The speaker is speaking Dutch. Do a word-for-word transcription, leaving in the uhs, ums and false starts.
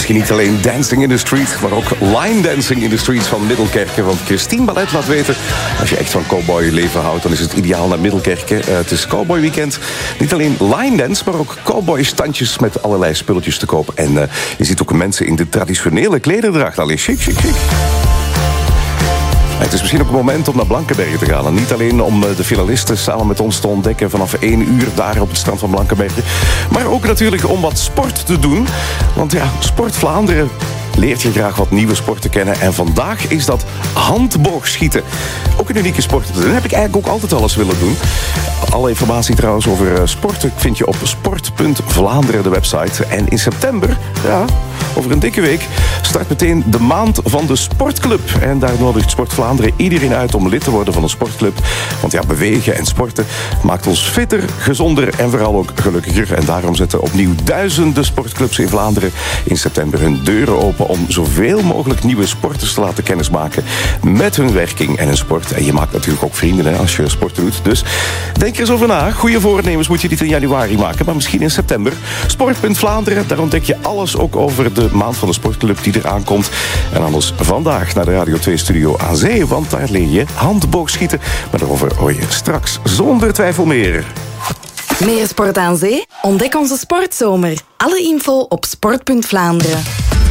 misschien niet alleen Dancing in the Street, maar ook line dancing in the streets van Middelkerke. Want Christine Ballet laat weten, als je echt van cowboy leven houdt, dan is het ideaal naar Middelkerke. Uh, het is cowboy weekend. Niet alleen line dance, maar ook cowboy standjes met allerlei spulletjes te koop. En uh, je ziet ook mensen in de traditionele klederdracht. Allee, chic, chic, chic. Het is misschien ook het moment om naar Blankenbergen te gaan. En niet alleen om de finalisten samen met ons te ontdekken vanaf één uur daar op het strand van Blankenbergen. Maar ook natuurlijk om wat sport te doen. Want ja, Sport Vlaanderen leert je graag wat nieuwe sporten kennen. En vandaag is dat handboogschieten. Ook een unieke sport. Dat heb ik eigenlijk ook altijd al eens willen doen. Alle informatie trouwens over sporten vind je op sport punt vlaanderen, de website. En in september, ja, over een dikke week, start meteen de maand van de sportclub. En daar nodigt Sport Vlaanderen iedereen uit om lid te worden van een sportclub. Want ja, bewegen en sporten maakt ons fitter, gezonder en vooral ook gelukkiger. En daarom zetten opnieuw duizenden sportclubs in Vlaanderen in september hun deuren open om zoveel mogelijk nieuwe sporters te laten kennismaken met hun werking en hun sport. En je maakt natuurlijk ook vrienden hè, als je sporten doet. Dus denk er eens over na. Goede voornemens moet je niet in januari maken, maar misschien in september. Sport punt Vlaanderen, daar ontdek je alles ook over de maand van de sportclub die eraan komt. En anders vandaag naar de Radio twee Studio aan Zee, want daar leer je handboogschieten. Maar daarover hoor je straks zonder twijfel meer. Meer sport aan zee? Ontdek onze sportzomer. Alle info op sport punt Vlaanderen.